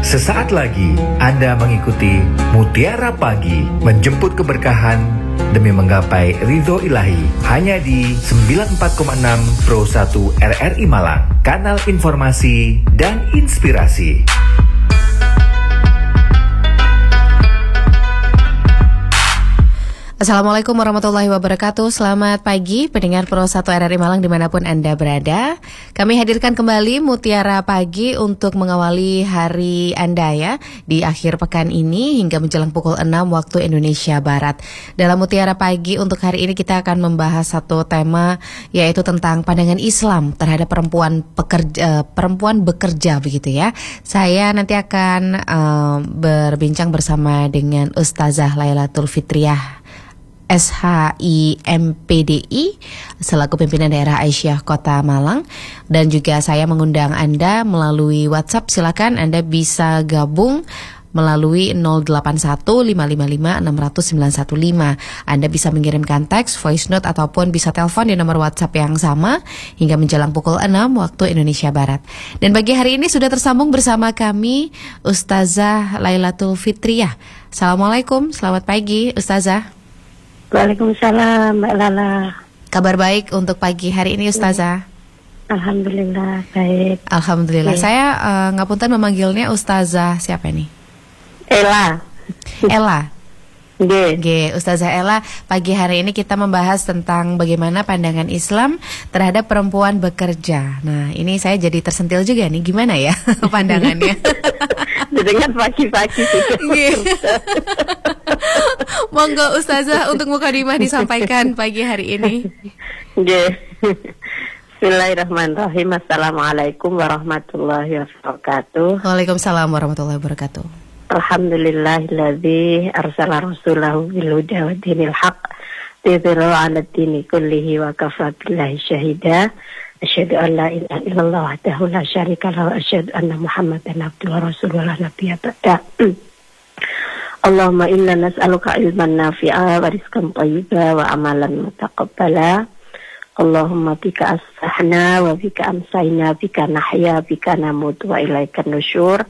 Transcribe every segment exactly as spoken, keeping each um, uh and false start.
Sesaat lagi Anda mengikuti Mutiara Pagi, menjemput keberkahan demi menggapai ridho ilahi, hanya di sembilan puluh empat koma enam Pro satu R R I Malang, kanal informasi dan inspirasi. Assalamualaikum warahmatullahi wabarakatuh. Selamat pagi pendengar Pro satu R R I Malang dimanapun Anda berada. Kami hadirkan kembali Mutiara Pagi untuk mengawali hari Anda ya di akhir pekan ini hingga menjelang pukul enam waktu Indonesia Barat. Dalam Mutiara Pagi untuk hari ini kita akan membahas satu tema, yaitu tentang pandangan Islam terhadap perempuan pekerja, perempuan bekerja begitu ya. Saya nanti akan uh, berbincang bersama dengan Ustazah Lailatul Fitriah S H I M P D I selaku pimpinan daerah Aisyah Kota Malang, dan juga saya mengundang Anda melalui WhatsApp. Silakan Anda bisa gabung melalui nol delapan satu lima lima lima enam nol nol sembilan satu lima. Anda bisa mengirimkan teks, voice note ataupun bisa telepon di nomor WhatsApp yang sama hingga menjelang pukul enam waktu Indonesia Barat. Dan pagi hari ini sudah tersambung bersama kami Ustazah Lailatul Fitriah. Assalamualaikum, selamat pagi Ustazah. Waalaikumsalam Mbak Lala. Kabar baik untuk pagi hari ini Ustazah? Alhamdulillah baik. Alhamdulillah. Ya. Saya uh, ngapunten memanggilnya Ustazah siapa nih? Ella. Ella. G. G. Ustazah Ella, pagi hari ini kita membahas tentang bagaimana pandangan Islam terhadap perempuan bekerja. Nah, ini saya jadi tersentil juga nih, gimana ya pandangannya? Dengan pagi-pagi juga. Monggo Ustazah untuk mukadimah disampaikan pagi hari ini. Bismillahirrahmanirrahim. Assalamualaikum warahmatullahi wabarakatuh. Waalaikumsalam warahmatullahi wabarakatuh. Alhamdulillahilladzi arsala rasulahu bil huda wa dinil haq lidhirahu 'ala dini kullihi wa kafa billahi syahida. Asyhadu an la ilaha illallah wahdahu la syarika lahu wa asyhadu anna Muhammadan abduhu wa rasuluhu la nabiyya ba'da. Allahumma inna nas'aluka ilman nafi'a wa rizqan thayyiba wa amalan mutaqabbala. Allahumma bika asbahna wa bika amsayna bika nahya bika namut wa ilaikan nusyur.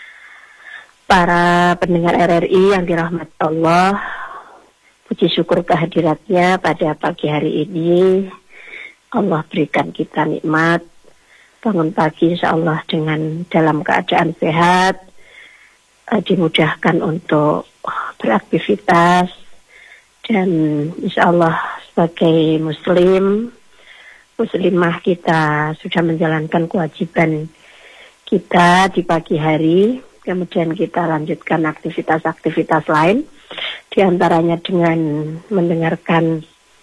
Para pendengar R R I yang dirahmati Allah, puji syukur kehadiratnya pada pagi hari ini. Allah berikan kita nikmat bangun pagi insyaallah dengan dalam keadaan sehat, dimudahkan untuk beraktivitas, dan insyaallah sebagai muslim muslimah kita sudah menjalankan kewajiban kita di pagi hari. Kemudian kita lanjutkan aktivitas-aktivitas lain, diantaranya dengan mendengarkan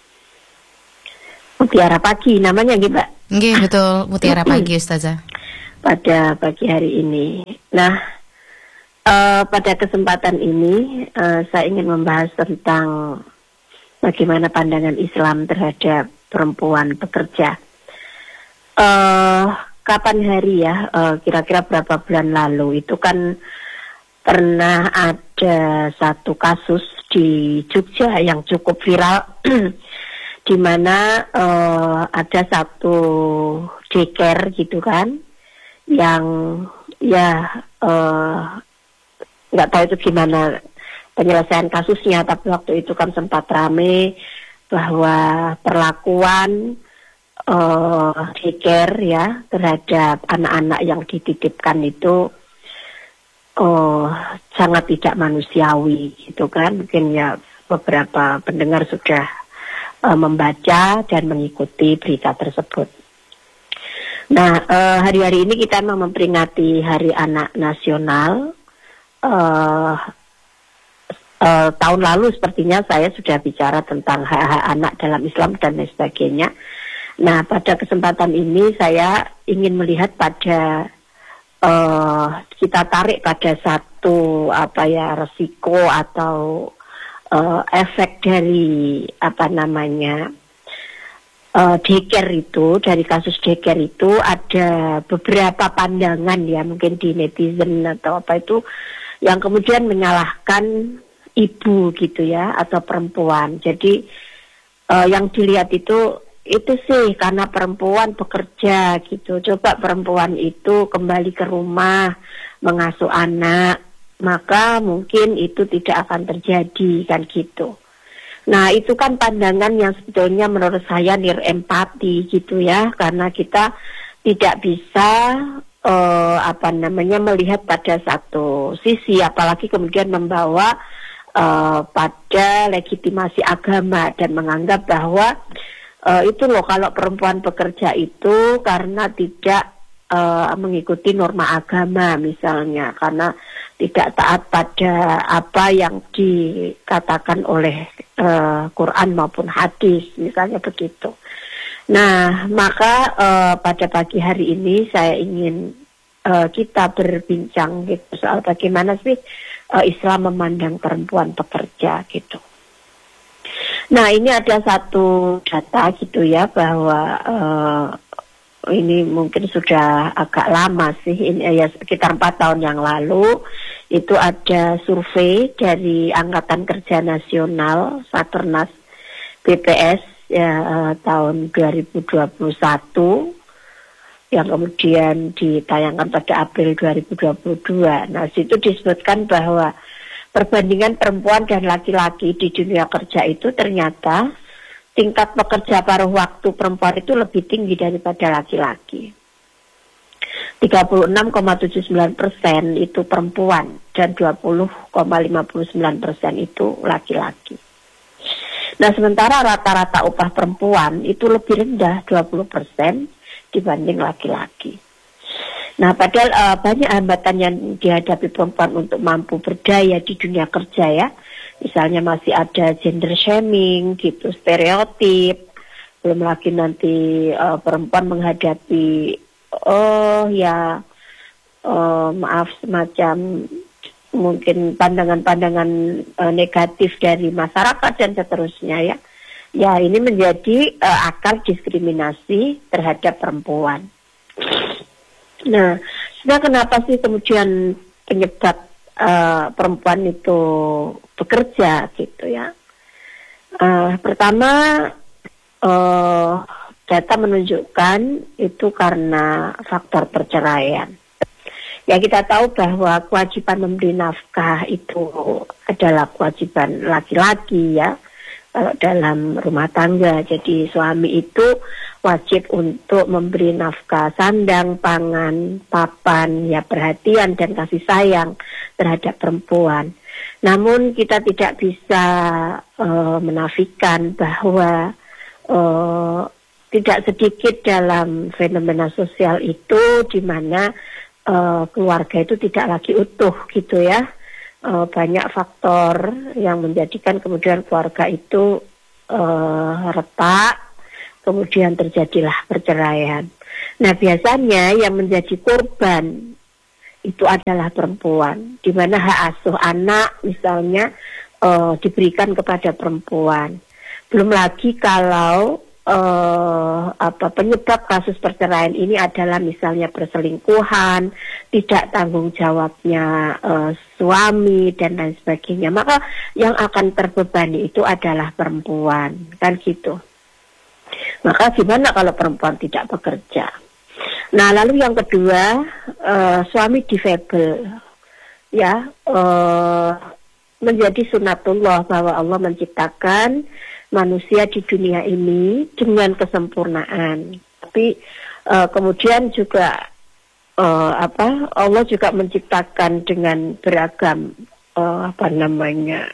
Mutiara Pagi, namanya gitu Mbak. Nggih, betul, Mutiara Pagi Ustazah. Pada pagi hari ini. Nah, uh, pada kesempatan ini uh, saya ingin membahas tentang bagaimana pandangan Islam terhadap perempuan pekerja. Uh, Kapan hari ya, uh, kira-kira berapa bulan lalu itu kan pernah ada satu kasus di Jogja yang cukup viral di mana uh, ada satu daycare gitu kan yang ya nggak uh, tahu itu gimana penyelesaian kasusnya, tapi waktu itu kan sempat rame bahwa perlakuan Uh, daycare ya terhadap anak-anak yang dititipkan itu uh, sangat tidak manusiawi gitu kan. Mungkin ya beberapa pendengar sudah uh, membaca dan mengikuti berita tersebut. Nah, uh, hari-hari ini kita memang memperingati Hari Anak Nasional. uh, uh, tahun lalu sepertinya saya sudah bicara tentang hak-hak anak dalam Islam dan lain sebagainya. Nah, pada kesempatan ini saya ingin melihat pada uh, kita tarik pada satu apa ya resiko atau uh, efek dari apa namanya uh, daycare itu, dari kasus daycare itu ada beberapa pandangan ya mungkin di netizen atau apa itu yang kemudian menyalahkan ibu gitu ya atau perempuan. Jadi uh, yang dilihat itu itu sih karena perempuan bekerja gitu. Coba perempuan itu kembali ke rumah, mengasuh anak, maka mungkin itu tidak akan terjadi, kan gitu. Nah, itu kan pandangan yang sebetulnya menurut saya nirempati gitu ya, karena kita tidak bisa uh, apa namanya melihat pada satu sisi, apalagi kemudian membawa uh, pada legitimasi agama dan menganggap bahwa uh, itu loh kalau perempuan bekerja itu karena tidak Uh, mengikuti norma agama misalnya, karena tidak taat pada apa yang dikatakan oleh uh, Quran maupun hadis misalnya begitu. Nah, maka uh, pada pagi hari ini saya ingin uh, kita berbincang gitu soal bagaimana sih uh, Islam memandang perempuan pekerja gitu. Nah, ini ada satu data gitu ya, bahwa uh, ini mungkin sudah agak lama sih, ini ya sekitar empat tahun yang lalu, itu ada survei dari Angkatan Kerja Nasional Satkernas B P S ya, tahun dua ribu dua puluh satu yang kemudian ditayangkan pada April dua ribu dua puluh dua. Nah, situ disebutkan bahwa perbandingan perempuan dan laki-laki di dunia kerja itu ternyata tingkat pekerja paruh waktu perempuan itu lebih tinggi daripada laki-laki. tiga puluh enam koma tujuh sembilan persen itu perempuan dan dua puluh koma lima sembilan persen itu laki-laki. Nah, sementara rata-rata upah perempuan itu lebih rendah dua puluh persen dibanding laki-laki. Nah, padahal uh, banyak hambatan yang dihadapi perempuan untuk mampu berdaya di dunia kerja ya. Misalnya masih ada gender shaming gitu, stereotip, belum lagi nanti uh, perempuan menghadapi oh ya uh, maaf semacam mungkin pandangan-pandangan uh, negatif dari masyarakat dan seterusnya ya. Ya, ini menjadi uh, akar diskriminasi terhadap perempuan. Nah, sebenarnya kenapa sih kemudian penyebab Uh, perempuan itu bekerja gitu ya? Uh, pertama, uh, data menunjukkan itu karena faktor perceraian. Ya, kita tahu bahwa kewajiban memberi nafkah itu adalah kewajiban laki-laki ya, kalau dalam rumah tangga. Jadi suami itu wajib untuk memberi nafkah sandang, pangan, papan, ya perhatian dan kasih sayang terhadap perempuan. Namun kita tidak bisa uh, menafikan bahwa uh, tidak sedikit dalam fenomena sosial itu di mana uh, keluarga itu tidak lagi utuh gitu ya. Uh, banyak faktor yang menjadikan kemudian keluarga itu uh, retak, kemudian terjadilah perceraian. Nah, biasanya yang menjadi korban itu adalah perempuan, di mana hak asuh anak misalnya uh, diberikan kepada perempuan. Belum lagi kalau uh, apa penyebab kasus perceraian ini adalah misalnya perselingkuhan, tidak tanggung jawabnya uh, suami dan lain sebagainya, maka yang akan terbebani itu adalah perempuan, kan gitu. Maka gimana kalau perempuan tidak bekerja? Nah, lalu yang kedua, uh, suami difabel, ya, uh, menjadi sunatullah bahwa Allah menciptakan manusia di dunia ini dengan kesempurnaan. Tapi uh, kemudian juga uh, apa? Allah juga menciptakan dengan beragam uh, apa namanya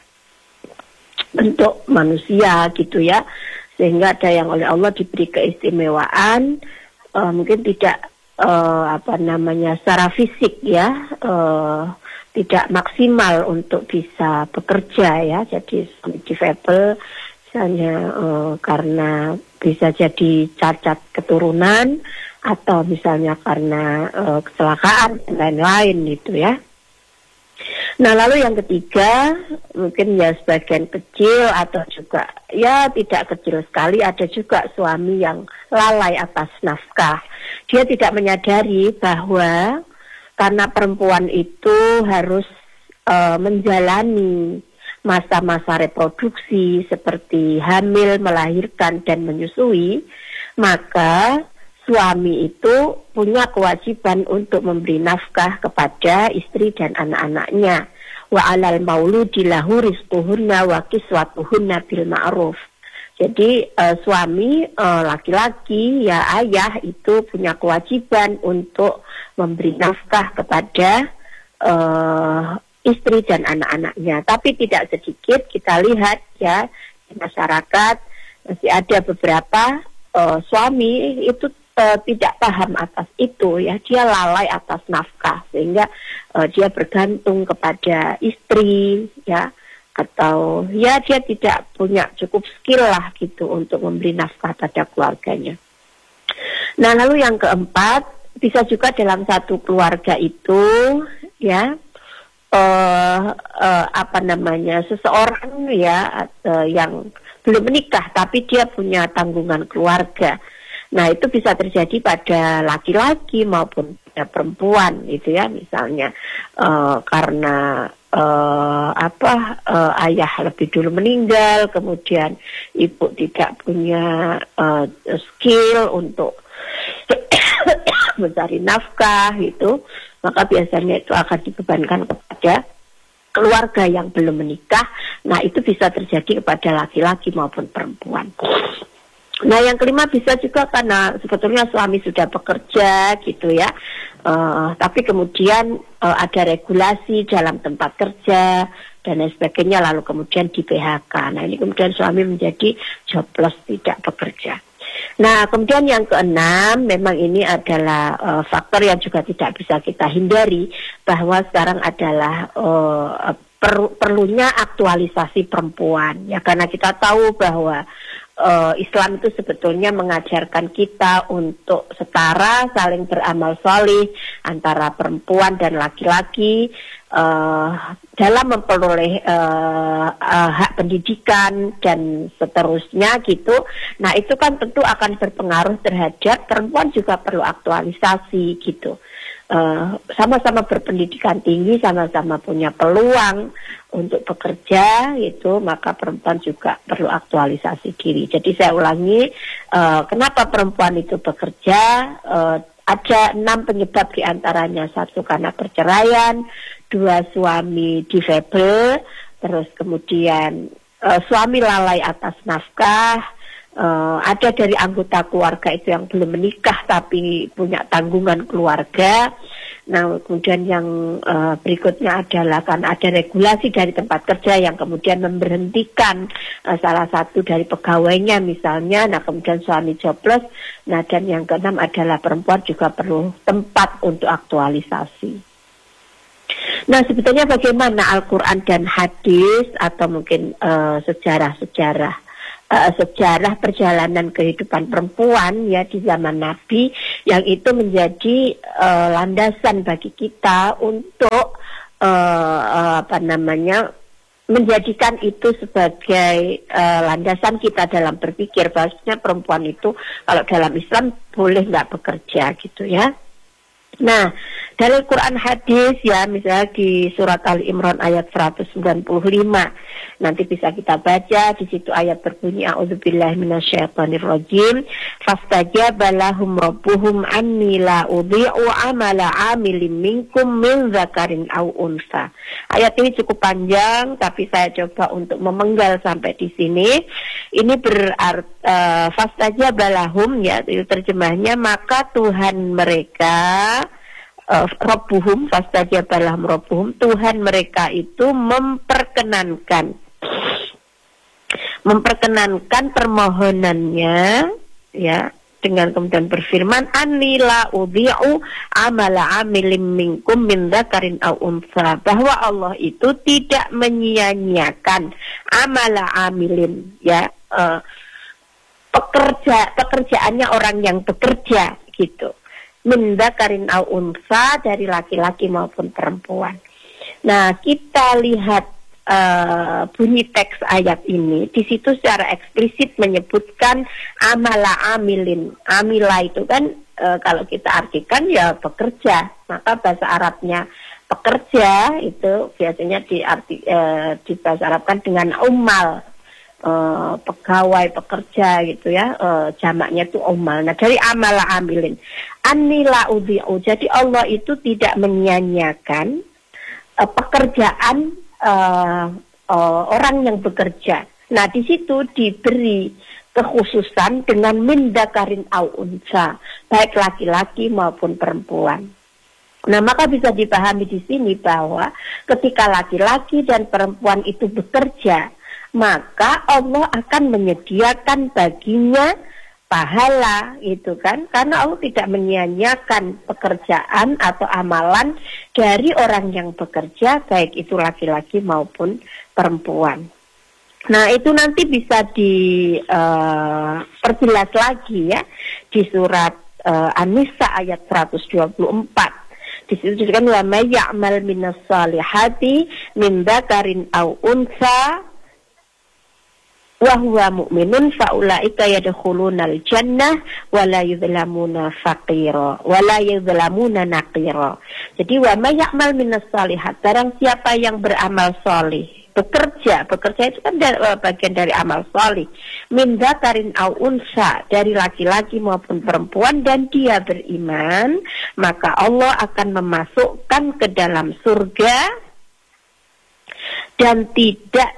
bentuk manusia gitu ya, sehingga ada yang oleh Allah diberi keistimewaan. Uh, mungkin tidak uh, apa namanya secara fisik ya, uh, tidak maksimal untuk bisa bekerja ya, jadi difabel misalnya uh, karena bisa jadi cacat keturunan atau misalnya karena uh, kecelakaan dan lain-lain gitu ya. Nah, lalu yang ketiga, mungkin ya sebagian kecil atau juga ya tidak kecil sekali, ada juga suami yang lalai atas nafkah. Dia tidak menyadari bahwa karena perempuan itu harus uh, menjalani masa-masa reproduksi seperti hamil, melahirkan, dan menyusui, maka suami itu punya kewajiban untuk memberi nafkah kepada istri dan anak-anaknya. Wa 'alal mauludi lahu rizquhunna wa kiswatuhunna bil ma'ruf. Jadi uh, suami uh, laki-laki ya ayah itu punya kewajiban untuk memberi nafkah kepada uh, istri dan anak-anaknya. Tapi tidak sedikit kita lihat ya di masyarakat masih ada beberapa uh, suami itu Uh, tidak paham atas itu ya, dia lalai atas nafkah sehingga uh, dia bergantung kepada istri ya, atau ya dia tidak punya cukup skill lah gitu untuk memberi nafkah pada keluarganya. Nah lalu yang keempat, bisa juga dalam satu keluarga itu ya uh, uh, apa namanya seseorang ya uh, yang belum menikah tapi dia punya tanggungan keluarga. Nah itu bisa terjadi pada laki-laki maupun pada perempuan itu ya, misalnya uh, karena uh, apa uh, ayah lebih dulu meninggal, kemudian ibu tidak punya uh, skill untuk mencari nafkah itu, maka biasanya itu akan dibebankan kepada keluarga yang belum menikah. Nah itu bisa terjadi kepada laki-laki maupun perempuan. Nah yang kelima bisa juga karena sebetulnya suami sudah bekerja gitu ya, uh, tapi kemudian uh, ada regulasi dalam tempat kerja dan lain sebagainya, lalu kemudian di P H K. Nah ini kemudian suami menjadi jobless, tidak bekerja. Nah kemudian yang keenam, memang ini adalah uh, faktor yang juga tidak bisa kita hindari, bahwa sekarang adalah uh, per, perlunya aktualisasi perempuan ya, karena kita tahu bahwa Uh, Islam itu sebetulnya mengajarkan kita untuk setara, saling beramal solih antara perempuan dan laki-laki uh, dalam memperoleh uh, uh, hak pendidikan dan seterusnya gitu. Nah itu kan tentu akan berpengaruh terhadap perempuan, juga perlu aktualisasi gitu. Uh, sama-sama berpendidikan tinggi, sama-sama punya peluang untuk bekerja itu, maka perempuan juga perlu aktualisasi diri. Jadi saya ulangi, uh, kenapa perempuan itu bekerja? Uh, ada enam penyebab diantaranya. Satu karena perceraian, dua suami difabel, terus kemudian uh, suami lalai atas nafkah, uh, ada dari anggota keluarga itu yang belum menikah tapi punya tanggungan keluarga. Nah kemudian yang uh, berikutnya adalah karena ada regulasi dari tempat kerja yang kemudian memberhentikan uh, salah satu dari pegawainya misalnya. Nah kemudian suami jobless. Nah dan yang keenam adalah perempuan juga perlu tempat untuk aktualisasi. Nah sebetulnya bagaimana Al-Quran dan hadis atau mungkin uh, sejarah-sejarah Uh, sejarah perjalanan kehidupan perempuan ya di zaman Nabi, yang itu menjadi uh, landasan bagi kita untuk uh, uh, apa namanya menjadikan itu sebagai uh, landasan kita dalam berpikir bahwasanya perempuan itu kalau dalam Islam boleh nggak bekerja gitu ya. Nah, dari Quran hadis ya, misalnya di surat Ali Imran ayat seratus sembilan puluh lima, nanti bisa kita baca di situ ayat berbunyi a'udzubillahi minasyaitonirrajim, fastajaba lahum rabbuhum anni la udhi'u amala 'amilin minkum min dzakarin aw unsa. Ayat ini cukup panjang tapi saya coba untuk memenggal sampai di sini. Ini berarti uh, fastajaba lahum ya, itu terjemahnya maka Tuhan mereka Uh, Rabbuhum, fastajaba lahum Rabbuhum, Tuhan mereka itu memperkenankan memperkenankan permohonannya ya, dengan kemudian berfirman anni la udhi'u amala 'amilin minkum min dzakarin aw unsa, bahwa Allah itu tidak menyia-nyiakan amala 'amilin ya, uh, pekerja pekerjaannya orang yang bekerja gitu, min dzakarin aw unsa, dari laki-laki maupun perempuan. Nah, kita lihat uh, bunyi teks ayat ini, di situ secara eksplisit menyebutkan amala amilin. Amila itu kan uh, kalau kita artikan ya bekerja, maka bahasa Arabnya pekerja itu biasanya diarti, uh, dibahasa Arabkan dengan umal. uh, pegawai, pekerja gitu ya, uh, jamaknya itu umal. Nah dari amal amilin, anila udhi'u. Jadi Allah itu tidak menyia-nyiakan uh, pekerjaan uh, uh, orang yang bekerja. Nah di situ diberi kekhususan dengan min dzakarin au unsa, baik laki-laki maupun perempuan. Nah, maka bisa dipahami di sini bahwa ketika laki-laki dan perempuan itu bekerja, maka Allah akan menyediakan baginya pahala, itu kan? Karena Allah tidak menyia-nyiakan pekerjaan atau amalan dari orang yang bekerja, baik itu laki-laki maupun perempuan. Nah, itu nanti bisa diperjelas uh, lagi ya di surat uh, An-Nisa ayat seratus dua puluh empat. Di situ disebutkan wa may ya'mal minas salihati min dzakarin aw unsa wa huwa mu'minun fa ulaika yadkhulunal jannah wa la yuzlamuna faqira wa la yuzlamuna naqira. Jadi wa may ya'mal minas salihat, barang siapa yang beramal salih, bekerja, bekerja itu kan dari, bagian dari amal salih, min dzakarin aw unsa, dari laki-laki maupun perempuan, dan dia beriman, maka Allah akan memasukkan ke dalam surga dan tidak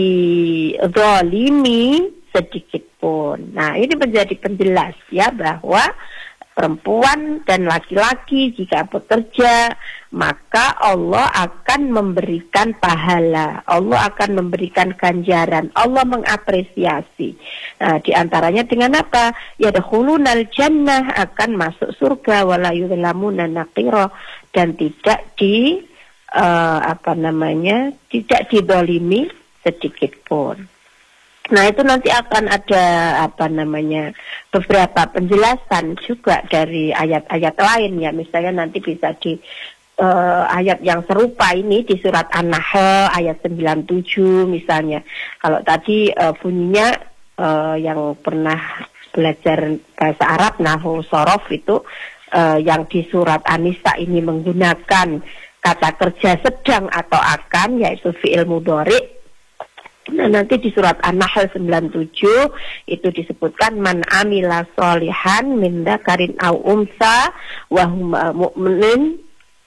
dizalimi sedikit pun. Nah, ini menjadi penjelas ya bahwa perempuan dan laki-laki jika bekerja, maka Allah akan memberikan pahala, Allah akan memberikan ganjaran, Allah mengapresiasi. Nah, diantaranya dengan apa? Yadkhulunal jannah, akan masuk surga, wala yuzlamuna naqira, dan tidak di uh, apa namanya, tidak didolimi sedikit pun. Nah, itu nanti akan ada apa namanya beberapa penjelasan juga dari ayat-ayat lain ya. Misalnya nanti bisa di uh, ayat yang serupa ini di surat An-Nahl ayat sembilan puluh tujuh misalnya. Kalau tadi uh, bunyinya uh, yang pernah belajar bahasa Arab nahwu sorof itu uh, yang di surat An-Nisa ini menggunakan kata kerja sedang atau akan, yaitu fi'il mudhari. Nah, nanti di surat An-Nahl sembilan puluh tujuh itu disebutkan man amila sholihan min dzakarin aw unsa wa huma mu'minun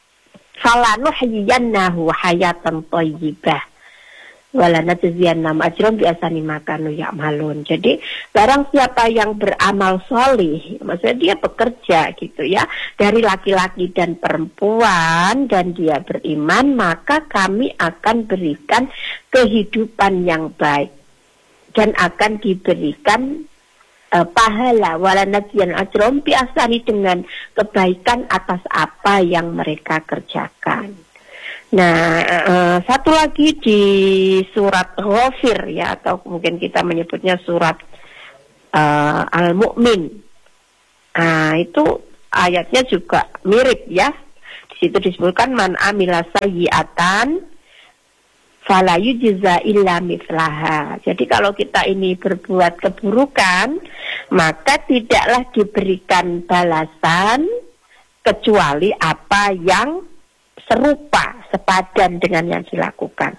falanuhyiyannahu hayatan thayyibah wala najziyannahum ajran bi ahsani ma kanu ya'malun. Jadi barang siapa yang beramal sholih, maksudnya dia bekerja gitu ya, dari laki-laki dan perempuan, dan dia beriman, maka kami akan berikan kehidupan yang baik dan akan diberikan uh, pahala wala najziyan ajran bi ahsani, dengan kebaikan atas apa yang mereka kerjakan. Nah, uh, satu lagi di surat Ghafir ya, atau mungkin kita menyebutnya surat uh, Al-Mu'min. Nah, itu ayatnya juga mirip ya. Di situ disebutkan man amila sayyi'atan fala yujza illa mithlaha. Jadi kalau kita ini berbuat keburukan, maka tidaklah diberikan balasan kecuali apa yang serupa, sepadan dengan yang dilakukan.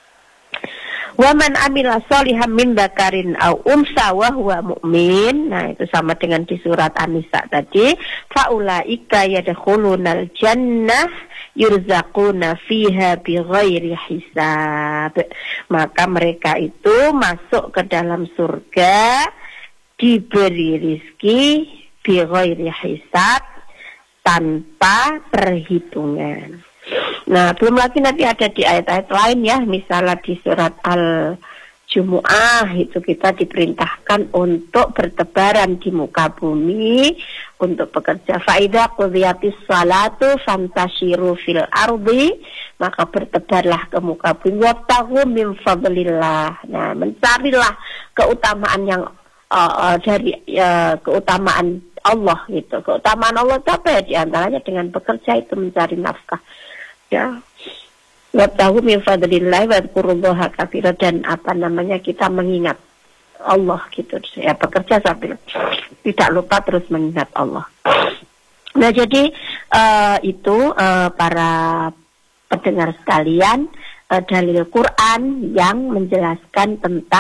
Wa man amila sholihan min dzakarin aw unsa wa huwa mu'min. Nah, itu sama dengan di surat An-Nisa tadi. Fa ulaika yadkhulunal jannah yurzaquna fiha bighairi hisab. Maka mereka itu masuk ke dalam surga diberi rizki bighairi hisab, tanpa perhitungan. Nah, belum lagi nanti ada di ayat-ayat lain ya, misalnya di surat Al-Jumu'ah itu kita diperintahkan untuk bertebaran di muka bumi untuk bekerja. Fa'idha qudiyatis salatu fantashiru fil ardi, maka bertebarlah ke muka bumi, wabtaghu min fadlillah. Nah, mencarilah keutamaan yang uh, uh, dari uh, keutamaan Allah gitu. Keutamaan Allah itu apa ya? Di antaranya dengan bekerja itu mencari nafkah. Ya, wabtahu min fadlillah wa dzkurullaha katsiran, dan apa namanya kita mengingat Allah gitu ya, bekerja sambil tidak lupa terus mengingat Allah. Nah, jadi uh, itu uh, para pendengar sekalian, uh, dalil Quran yang menjelaskan tentang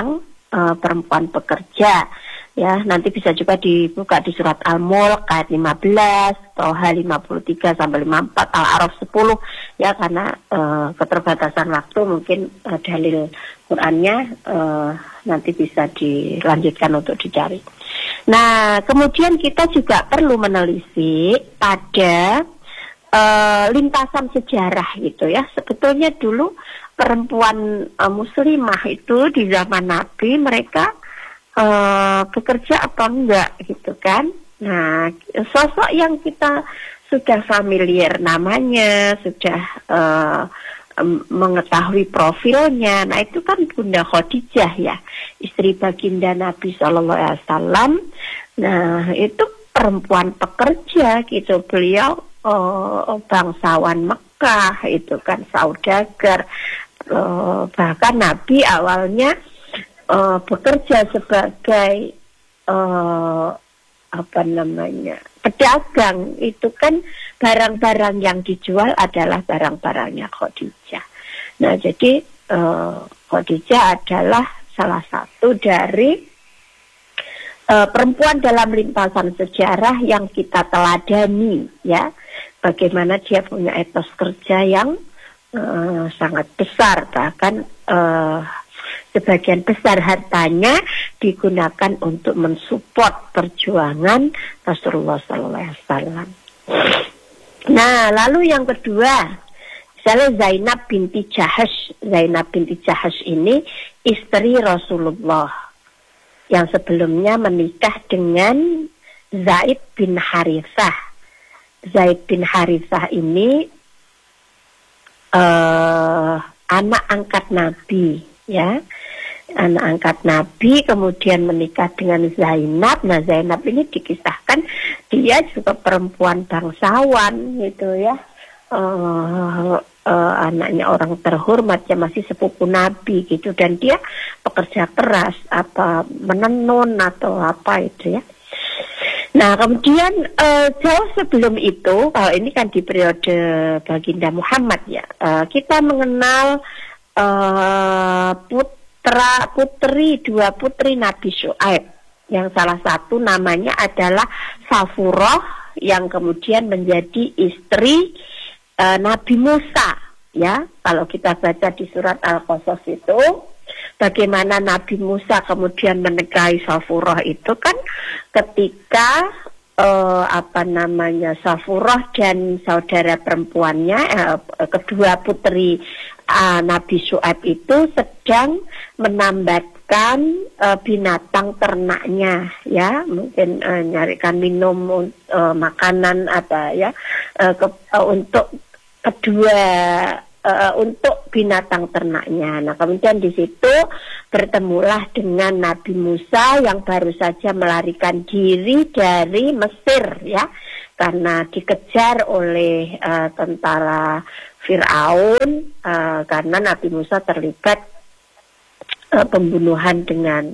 uh, perempuan pekerja. Ya, nanti bisa juga dibuka di surat Al-Mulk ayat lima belas, Toha lima puluh tiga sampai lima puluh empat, Al-A'raf sepuluh, ya karena uh, keterbatasan waktu mungkin uh, dalil Qur'annya uh, nanti bisa dilanjutkan untuk dicari. Nah, kemudian kita juga perlu menelisik pada uh, lintasan sejarah gitu ya. Sebetulnya dulu perempuan uh, muslimah itu di zaman Nabi mereka Uh, bekerja atau enggak gitu kan. Nah, sosok yang kita sudah familiar namanya, sudah uh, um, mengetahui profilnya, nah itu kan Bunda Khadijah ya, istri baginda Nabi shallallahu alaihi wasallam. Nah, itu perempuan pekerja gitu, beliau uh, bangsawan Mekah itu kan, saudagar, uh, bahkan Nabi awalnya Uh, bekerja sebagai uh, apa namanya pedagang, itu kan barang-barang yang dijual adalah barang-barangnya Khadijah. Nah, jadi uh, Khadijah adalah salah satu dari uh, perempuan dalam lintasan sejarah yang kita teladani ya, bagaimana dia punya etos kerja yang uh, sangat besar, bahkan uh, sebagian besar hartanya digunakan untuk mensupport perjuangan Rasulullah shallallahu alaihi wasallam. Nah, lalu yang kedua, misalnya Zainab binti Jahash. Zainab binti Jahash ini istri Rasulullah yang sebelumnya menikah dengan Zaid bin Harithah. Zaid bin Harithah ini uh, anak angkat Nabi, ya, anak angkat Nabi, kemudian menikah dengan Zainab. Nah, Zainab ini dikisahkan dia juga perempuan bangsawan gitu ya, uh, uh, anaknya orang terhormat ya, masih sepupu Nabi gitu, dan dia pekerja keras, apa menenun atau apa itu ya. Nah, kemudian uh, jauh sebelum itu, kalau ini kan di periode baginda Muhammad ya, uh, kita mengenal uh, putra putri dua putri Nabi Syuaib, yang salah satu namanya adalah Safurah, yang kemudian menjadi istri uh, Nabi Musa ya. Kalau kita baca di surat Al-Qasas itu, bagaimana Nabi Musa kemudian menikahi Safurah itu kan ketika uh, apa namanya Safurah dan saudara perempuannya, uh, kedua putri uh, Nabi Syuaib itu sedang menambatkan uh, binatang ternaknya ya, mungkin uh, nyarikan minum, uh, makanan apa ya, uh, ke, uh, untuk kedua Uh, untuk binatang ternaknya. Nah, kemudian di situ bertemulah dengan Nabi Musa yang baru saja melarikan diri dari Mesir ya, karena dikejar oleh uh, tentara Fir'aun, uh, karena Nabi Musa terlibat uh, pembunuhan dengan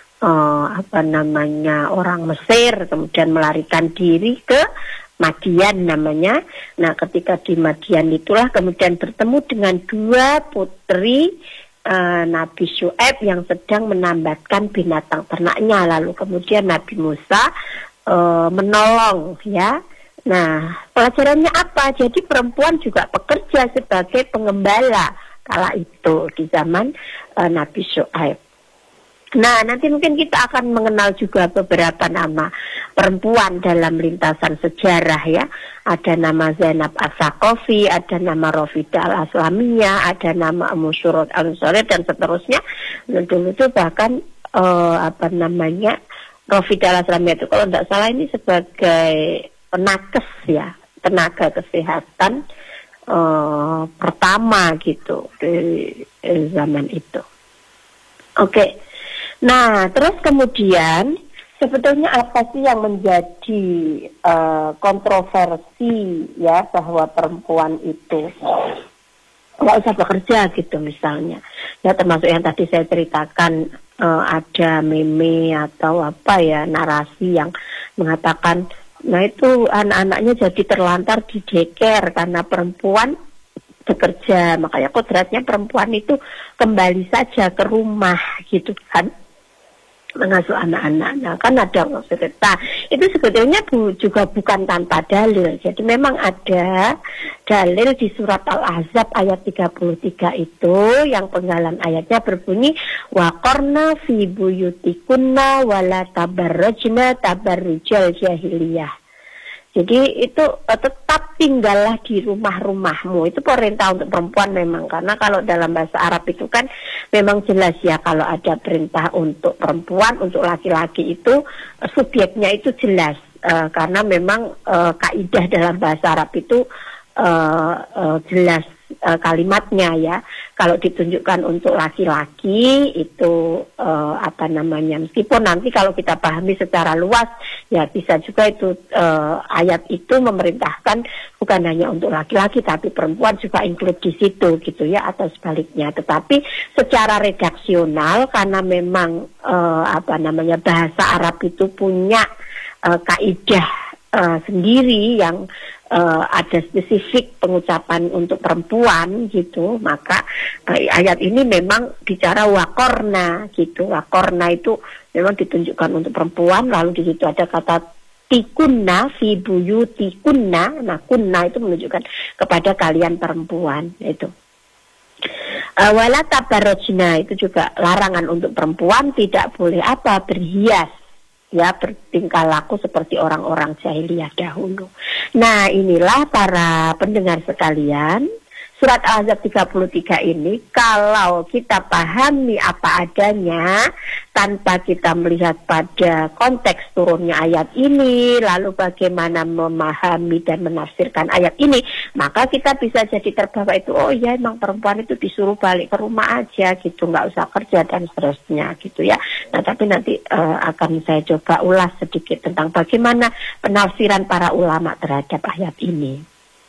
uh, apa namanya orang Mesir, kemudian melarikan diri ke Madian namanya. Nah, ketika di Madian itulah kemudian bertemu dengan dua putri uh, Nabi Syuaib yang sedang menambatkan binatang ternaknya. Lalu kemudian Nabi Musa uh, menolong ya. Nah, pelajarannya apa? Jadi perempuan juga bekerja sebagai pengembala kala itu di zaman uh, Nabi Syuaib. Nah, nanti mungkin kita akan mengenal juga beberapa nama perempuan dalam lintasan sejarah ya. Ada nama Zainab As-Saqafi, ada nama Rafidah Al-Aslamiyah, ada nama Ummu Syurut Al-Ansariyah, dan seterusnya. Dulu itu bahkan uh, apa namanya Rafidah Al-Aslamiyah itu kalau tidak salah ini sebagai penakes ya, tenaga kesehatan uh, pertama gitu di eh, zaman itu. Oke. Okay. Nah, terus kemudian sebetulnya apa sih yang menjadi uh, kontroversi ya, bahwa perempuan itu nggak usah bekerja gitu misalnya ya, termasuk yang tadi saya ceritakan, uh, ada meme atau apa ya, narasi yang mengatakan nah itu anak-anaknya jadi terlantar dijeker karena perempuan bekerja, makanya kodratnya perempuan itu kembali saja ke rumah gitu kan. mengasuh anak-anak. Nah, kan ada maksudnya. Nah, itu sebetulnya bu, juga bukan tanpa dalil. Jadi memang ada dalil di surat Al-Ahzab ayat tiga puluh tiga itu yang penggalan ayatnya berbunyi waqarna fi buyutikunna wala tabarrajna tabarrujal jahiliyah. Jadi itu uh, tetap tinggallah di rumah-rumahmu. Itu perintah untuk perempuan memang. Karena kalau dalam bahasa Arab itu kan memang jelas ya kalau ada perintah untuk perempuan, untuk laki-laki itu uh, subjeknya itu jelas. Uh, karena memang uh, kaidah dalam bahasa Arab itu uh, uh, jelas uh, kalimatnya ya. Kalau ditunjukkan untuk laki-laki itu uh, apa namanya, meskipun nanti kalau kita pahami secara luas ya bisa juga itu uh, ayat itu memerintahkan bukan hanya untuk laki-laki tapi perempuan juga include di situ gitu ya, atau sebaliknya. Tetapi secara redaksional karena memang uh, apa namanya bahasa Arab itu punya uh, kaidah uh, sendiri yang Uh, ada spesifik pengucapan untuk perempuan gitu, maka uh, ayat ini memang bicara wakorna gitu. Wakorna itu memang ditunjukkan untuk perempuan, lalu di situ ada kata tikunna fi buyutikunna. Nah, kunna itu menunjukkan kepada kalian perempuan itu. Uh, wala tabarrujna itu juga larangan untuk perempuan, tidak boleh apa berhias ya, bertingkah laku seperti orang-orang jahiliyah dahulu. Nah, inilah para pendengar sekalian, surat Al-Ahzab tiga puluh tiga ini kalau kita pahami apa adanya tanpa kita melihat pada konteks turunnya ayat ini, lalu bagaimana memahami dan menafsirkan ayat ini, maka kita bisa jadi terbawa itu, oh ya emang perempuan itu disuruh balik ke rumah aja gitu, nggak usah kerja dan seterusnya gitu ya. Nah, tapi nanti uh, akan saya coba ulas sedikit tentang bagaimana penafsiran para ulama terhadap ayat ini.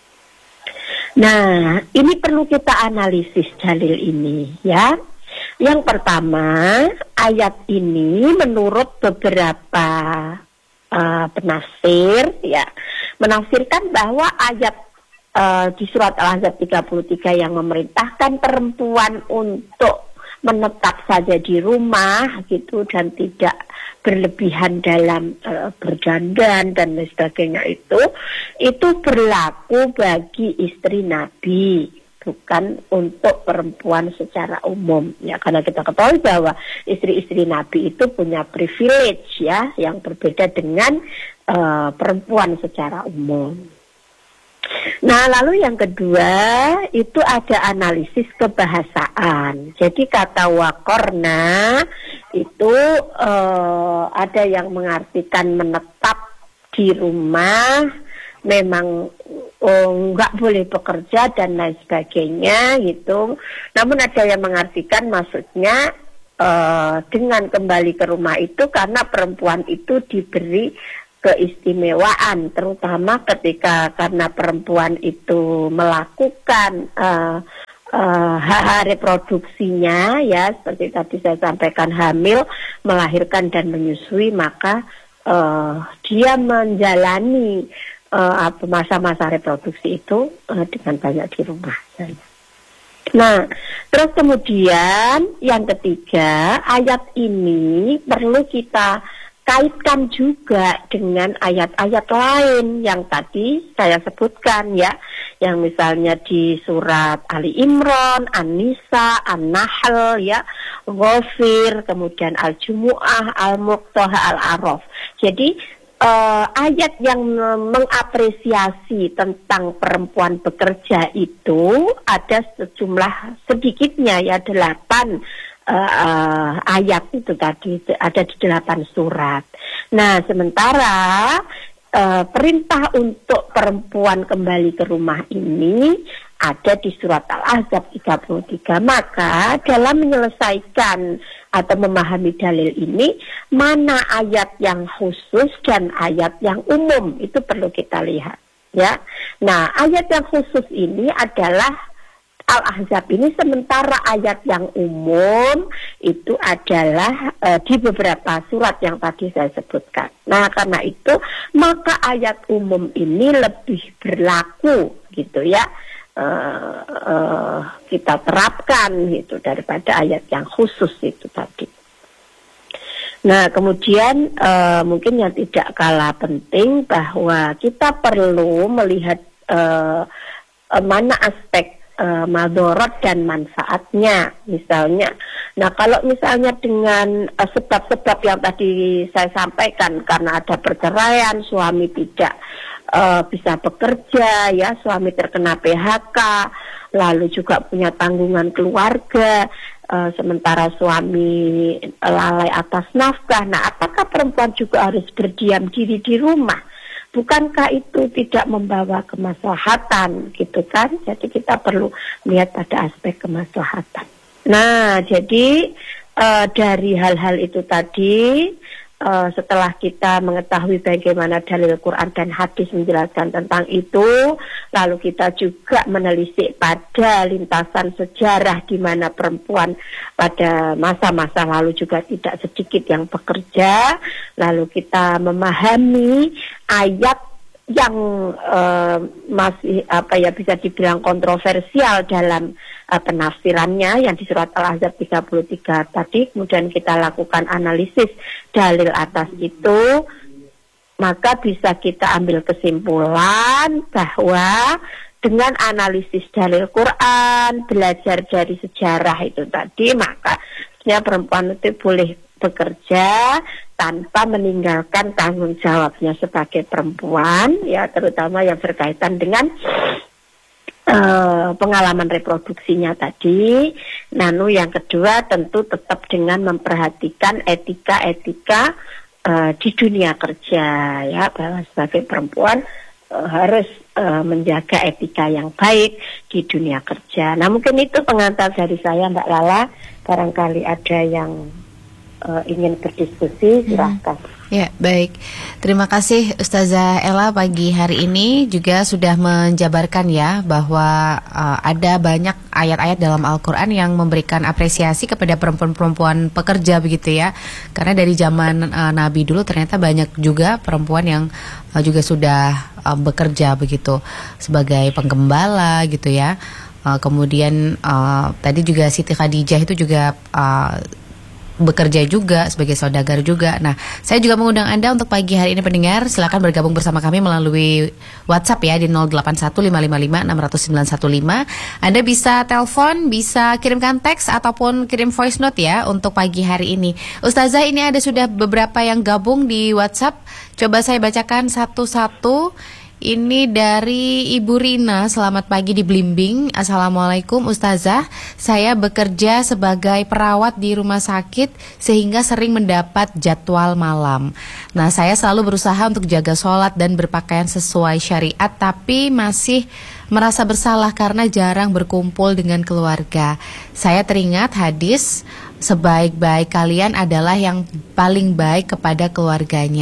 Nah, ini perlu kita analisis dalil ini ya. Yang pertama, ayat ini menurut beberapa uh, penafsir ya, menafsirkan bahwa ayat uh, di surat Al-Ahzab tiga puluh tiga yang memerintahkan perempuan untuk menetap saja di rumah gitu dan tidak berlebihan dalam uh, berdandan dan lain sebagainya itu itu berlaku bagi istri Nabi, bukan untuk perempuan secara umum ya, karena kita ketahui bahwa istri-istri Nabi itu punya privilege ya yang berbeda dengan uh, perempuan secara umum. Nah, lalu yang kedua itu ada analisis kebahasaan. Jadi kata wakorna itu uh, ada yang mengartikan menetap di rumah, memang oh, nggak boleh bekerja dan lain sebagainya gitu. Namun ada yang mengartikan maksudnya uh, dengan kembali ke rumah itu karena perempuan itu diberi keistimewaan, terutama ketika karena perempuan itu melakukan uh, uh, hak reproduksinya ya, seperti tadi saya sampaikan, hamil, melahirkan dan menyusui, maka uh, dia menjalani uh, masa-masa reproduksi itu uh, dengan banyak di rumah. Nah, terus kemudian yang ketiga, ayat ini perlu kita kaitkan juga dengan ayat-ayat lain yang tadi saya sebutkan ya, yang misalnya di surat Ali Imran, An-Nisa, An-Nahl ya, Ghafir, kemudian Al-Jumu'ah, Al-Muqtah, Al-Araf. Jadi uh, ayat yang mengapresiasi tentang perempuan bekerja itu ada sejumlah sedikitnya ya, delapan Uh, uh, ayat itu tadi ada di delapan surat. Nah, sementara uh, perintah untuk perempuan kembali ke rumah ini ada di surat Al-Ahzab tiga puluh tiga. Maka dalam menyelesaikan atau memahami dalil ini, mana ayat yang khusus dan ayat yang umum itu perlu kita lihat ya. Nah, ayat yang khusus ini adalah Al-Ahzab ini, sementara ayat yang umum itu adalah e, di beberapa surat yang tadi saya sebutkan. Nah, karena itu maka ayat umum ini lebih berlaku gitu ya, e, e, kita terapkan gitu daripada ayat yang khusus itu tadi. Nah, kemudian uh, mungkin yang tidak kalah penting bahwa kita perlu melihat uh, uh, mana aspek uh, madorot dan manfaatnya, misalnya. Nah, kalau misalnya dengan uh, sebab-sebab yang tadi saya sampaikan, karena ada perceraian, suami tidak uh, bisa bekerja, ya, suami terkena P H K, lalu juga punya tanggungan keluarga, Uh, sementara suami lalai atas nafkah. Nah, apakah perempuan juga harus berdiam diri di rumah? Bukankah itu tidak membawa kemaslahatan, gitu kan? Jadi kita perlu melihat pada aspek kemaslahatan. Nah, jadi uh, dari hal-hal itu tadi, uh, setelah kita mengetahui bagaimana dalil Quran dan hadis menjelaskan tentang itu, lalu kita juga menelisik pada lintasan sejarah di mana perempuan pada masa-masa lalu juga tidak sedikit yang bekerja, lalu kita memahami ayat yang uh, masih apa ya bisa dibilang kontroversial dalam uh, penafsirannya yang di surat Al-Ahzab tiga puluh tiga tadi, kemudian kita lakukan analisis dalil atas itu, maka bisa kita ambil kesimpulan bahwa dengan analisis dalil Quran, belajar dari sejarah itu tadi, maka sebenarnya perempuan itu boleh bekerja tanpa meninggalkan tanggung jawabnya sebagai perempuan, ya, terutama yang berkaitan dengan uh, pengalaman reproduksinya tadi. Lalu yang kedua tentu tetap dengan memperhatikan etika-etika uh, di dunia kerja, ya, bahwa sebagai perempuan uh, harus uh, menjaga etika yang baik di dunia kerja. Nah, mungkin itu pengantar dari saya, Mbak Lala. Barangkali ada yang Uh, ingin berdiskusi, silahkan. Hmm. Ya, baik. Terima kasih Ustazah Ella pagi hari ini juga sudah menjabarkan ya bahwa uh, ada banyak ayat-ayat dalam Al-Quran yang memberikan apresiasi kepada perempuan-perempuan pekerja begitu ya. Karena dari zaman uh, Nabi dulu ternyata banyak juga perempuan yang uh, juga sudah uh, bekerja begitu sebagai penggembala gitu ya. Uh, kemudian uh, tadi juga Siti Khadijah itu juga uh, bekerja juga sebagai saudagar juga. Nah, saya juga mengundang Anda untuk pagi hari ini pendengar, silakan bergabung bersama kami melalui WhatsApp ya di nol delapan satu lima lima lima enam nol sembilan satu lima. Anda bisa telepon, bisa kirimkan teks ataupun kirim voice note ya untuk pagi hari ini. Ustazah, ini ada sudah beberapa yang gabung di WhatsApp. Coba saya bacakan satu-satu. Ini dari Ibu Rina, selamat pagi di Blimbing. Assalamualaikum Ustazah, saya bekerja sebagai perawat di rumah sakit sehingga sering mendapat jadwal malam. Nah, saya selalu berusaha untuk jaga sholat dan berpakaian sesuai syariat, tapi masih merasa bersalah karena jarang berkumpul dengan keluarga. Saya teringat hadis, sebaik-baik kalian adalah yang paling baik kepada keluarganya.